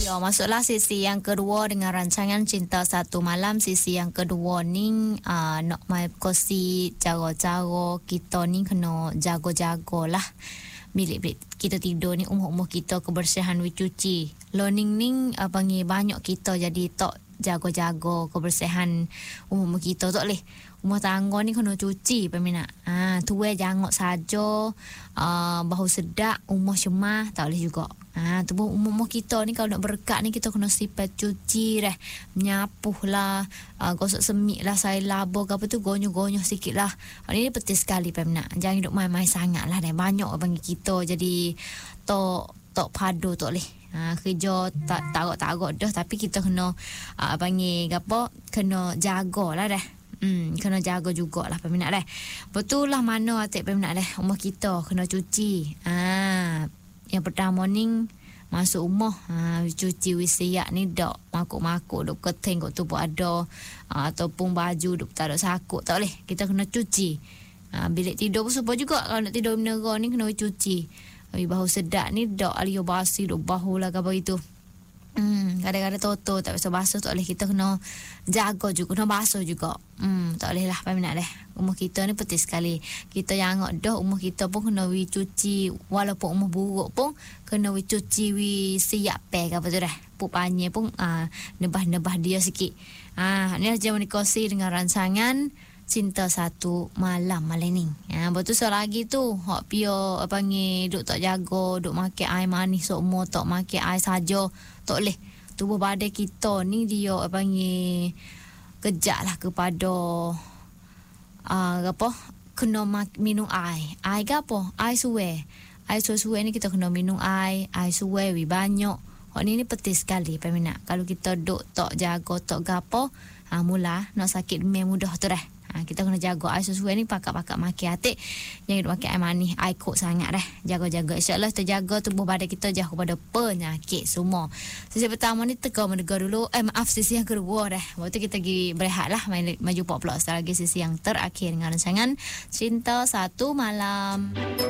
Ya, masuklah sesi yang kedua dengan rancangan Cinta Satu Malam. Sesi yang kedua ni nak mai kosi cara-cara kita ni kena jago-jago lah. Bilik-bilik kita tidur ni, umur-umur kita kebersihan we cuci. Learning ni panggil banyak kita jadi tok jago-jago kebersihan umur kita tak leh. Rumah tangga ni kena cuci peminat. Tuai jangok saja, bau sedak, umur cemah tak boleh juga. Tu pun umur kita ni kalau nak berkat ni kita kena sifat cuci dah. Menyapuh lah, gosok semik lah, saya labur ke apa tu, gonyo-gonyo sikit lah. Ini penting sekali peminat. Jangan hidup main-main sangat lah dah. Banyak bagi kita jadi tok padu tak boleh. Kerja tak taruk-taruk dah, tapi kita kena panggil apa, kena jagalah dah. Kena jaga jugalah peminat dah. Betul lah mana atik peminat dah. Rumah kita kena cuci. Yang pertama ni masuk rumah, cuci wisiak ni dak makuk-makuk duk keting kok tu pun ada, ataupun baju duk taruh sakut tak boleh. Kita kena cuci. Bilik tidur pun supaya juga kalau nak tidur menera ni kena cuci. Bau sedap ni dak alio basi duk bau lah ke apa itu. Kadang-kadang toto tak bisa basuh tak boleh. Kita kena jaga juga, kena basuh juga. Tak boleh lah peminat dah. Umur kita ni penting sekali. Kita yang dah umur kita pun kena cuci, walaupun umur buruk pun kena cuci siap pe ke apa tu dah. Pupanya pun nebah-nebah dia sikit. Ni aja menikasi dengan rancangan Cinta Satu Malam malam ni. Betul so lagi tu hok pio panggil duk tak jaga, duk makan air manis semua, tak makan air saja tak boleh. Tubuh badan kita ni dia panggil kejak lah kepada apa, kena minum air. Air ke apa? Air suai. Air suai ni kita kena minum air suai banyak. Hok ni penting sekali peminat. Kalau kita duk tak jaga tak gapo, mula nak sakit demam mudah tu dah. Kita kena jaga air sesuai ni, pakak-pakak makan atik. Jangan makan air manis, air kok sangat dah. Jaga-jaga. InsyaAllah kita jaga tubuh badan kita jauh daripada penyakit semua. Sesi pertama ni teka mendengar dulu. Sesi yang kedua dah. Waktu kita pergi berehat lah. Maju 40 lagi sesi yang terakhir dengan rancangan Cinta Satu Malam.